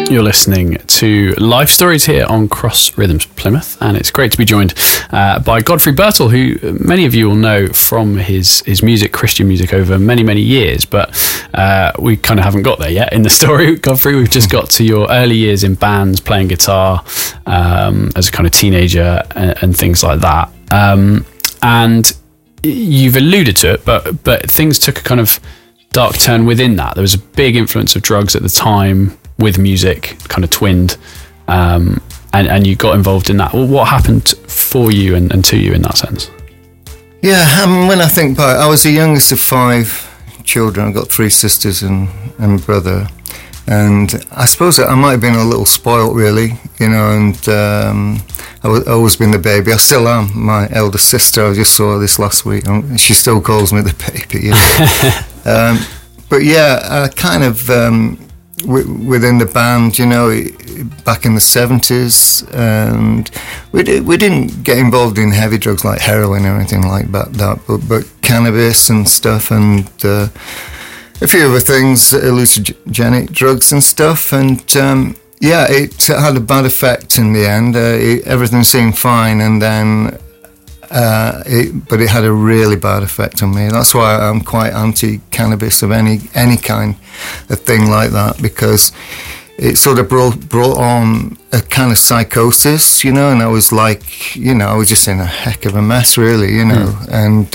You're listening to Life Stories here on Cross Rhythms Plymouth, and it's great to be joined by Godfrey Birtle, who many of you will know from his music, Christian music, over many, many years, but we kind of haven't got there yet in the story, Godfrey. We've just got to your early years in bands, playing guitar as a kind of teenager and things like that. And you've alluded to it, but things took a kind of dark turn within that. There was a big influence of drugs at the time with music, kind of twinned, and you got involved in that. Well, what happened for you and to you in that sense? Yeah, when I think back, I was the youngest of 5 children. I've got 3 sisters and a brother. And I suppose I might have been a little spoilt, really, and I've always been the baby. I still am. My elder sister, I just saw this last week, and she still calls me the baby. But yeah, I kind of... within the band, back in the 70s, and we didn't get involved in heavy drugs like heroin or anything like that, but cannabis and stuff, and a few other things, hallucinogenic drugs and stuff, and it had a bad effect in the end. Everything seemed fine, and then but it had a really bad effect on me. That's why I'm quite anti-cannabis of any kind of thing like that, because it sort of brought on a kind of psychosis, and I was like, I was just in a heck of a mess, really, and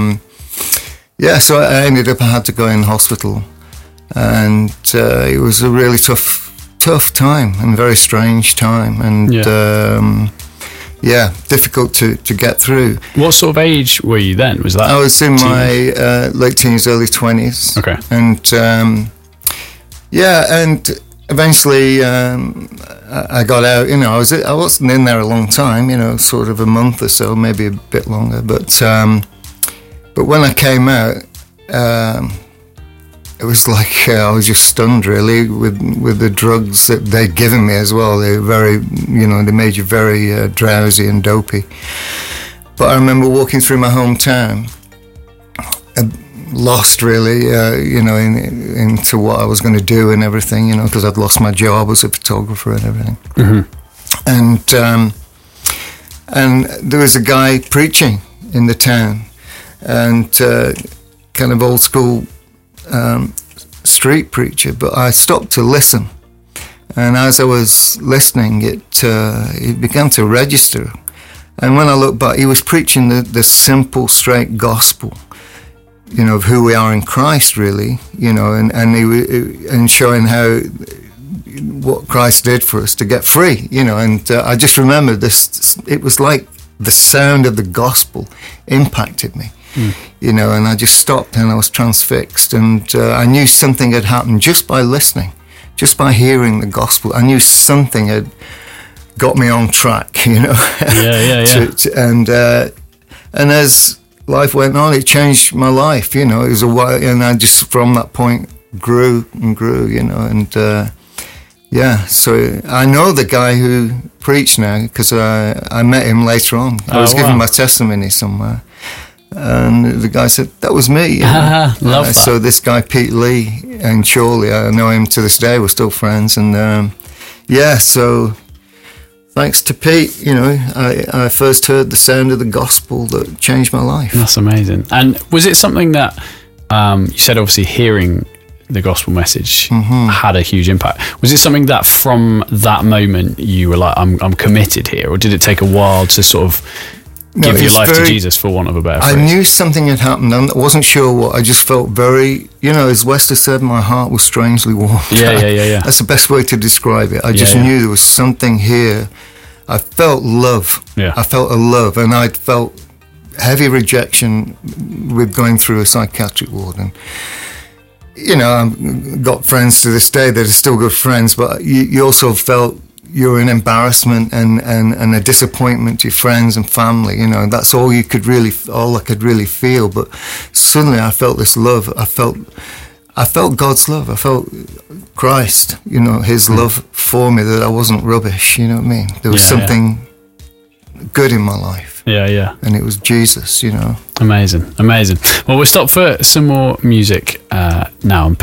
so I ended up, I had to go in hospital, and it was a really tough time and very strange time, and difficult to get through. What sort of age were you then? Was that? I was in my late teens, early 20s. Okay. And and eventually I got out. I wasn't in there a long time. Sort of a month or so, maybe a bit longer. But when I came out, it was like I was just stunned, really, with the drugs that they'd given me as well. They were very, they made you very drowsy and dopey. But I remember walking through my hometown, lost, really, into what I was going to do and everything, because I'd lost my job as a photographer and everything. Mm-hmm. And there was a guy preaching in the town, and kind of old school street preacher, but I stopped to listen, and as I was listening, it began to register. And when I look back, he was preaching the simple, straight gospel, of who we are in Christ, really, and showing how what Christ did for us to get free, and I just remember this. It was like the sound of the gospel impacted me. And I just stopped and I was transfixed, and I knew something had happened just by listening, just by hearing the gospel. I knew something had got me on track, And as life went on, it changed my life, It was a while, and I just from that point grew and grew, and so I know the guy who preached now, because I met him later on. I was giving my testimony somewhere. And the guy said, that was me. Love that. So this guy, Pete Lee, and Chorley, I know him to this day, we're still friends. And so thanks to Pete, I first heard the sound of the gospel that changed my life. That's amazing. And was it something that, you said obviously hearing the gospel message had a huge impact. Was it something that from that moment you were like, I'm committed here? Or did it take a while to sort of give your life to Jesus, for want of a better phrase? I knew something had happened. I wasn't sure what. I just felt very, as Wester said, my heart was strangely warm. Yeah. That's the best way to describe it. I just knew there was something here. I felt love. Yeah. I felt a love, and I'd felt heavy rejection with going through a psychiatric ward. And, I've got friends to this day that are still good friends, but you also felt you're an embarrassment and a disappointment to your friends and family. That's all I could really feel. But suddenly I felt this love. I felt God's love. I felt Christ, his love for me, that I wasn't rubbish, you know what I mean? There was something good in my life. Yeah. And it was Jesus, Amazing. Well, we'll stop for some more music now and